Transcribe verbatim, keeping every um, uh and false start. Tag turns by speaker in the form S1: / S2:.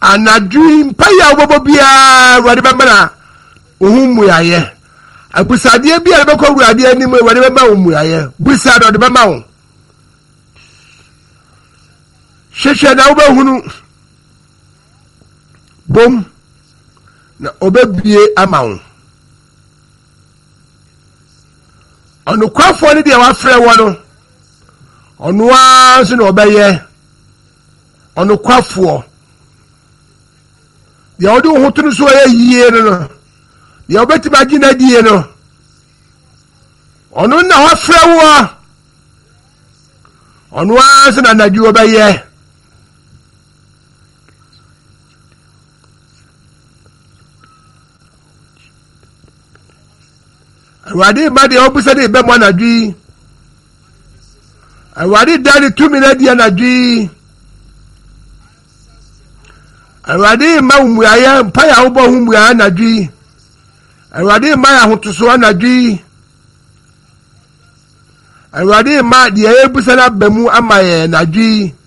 S1: anadwi mpaya obobo bia Awurade bɛmana ohummu yaye abusade bia be ko Awurade anim Awurade bɛma ohummu yaye busade ode bɛma wo hwehwɛ na wobɛhunu bom na obebie ama wo ono kwafo ne de wafrɛ wo no ono anso na obɛyɛ ono kwafo de odi ho tunu so yɛ yie no no de obeti ba gina die no ono na wafrɛ wo ono anso na nadi obɛyɛ Awurade ma de obusa de be mo anadwi Awurade dali tumi na dia anadwi Awurade ma umuaya mpaya wo bo humuaya anadwi Awurade ma ya hotoso anadwi Awurade ma de ebusa na bamu amaye anadwi